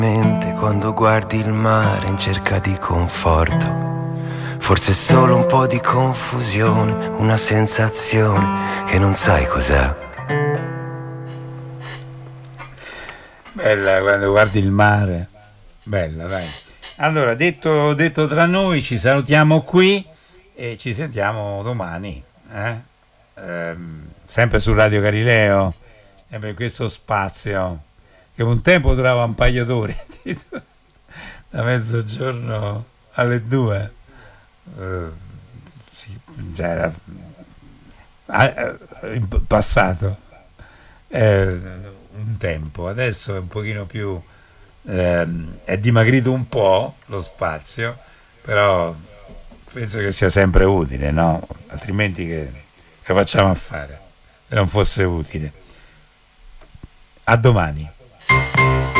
mente quando guardi il mare in cerca di conforto. Forse è solo un po' di confusione, una sensazione che non sai cos'è. Bella quando guardi il mare. Bella, dai. Allora, detto tra noi, ci salutiamo qui e ci sentiamo domani. Sempre su Radio Galileo, e per questo spazio che un tempo durava un paio d'ore, da mezzogiorno alle 2. Sì, già era in passato un tempo, adesso è un pochino più, è dimagrito un po' lo spazio, però penso che sia sempre utile, no? Altrimenti che facciamo a fare se non fosse utile? A domani.